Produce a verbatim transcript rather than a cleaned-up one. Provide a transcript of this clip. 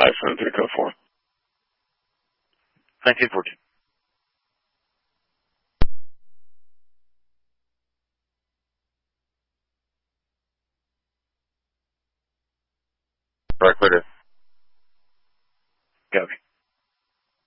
five seven three code four. nineteen fourteen. Right, clear. Copy.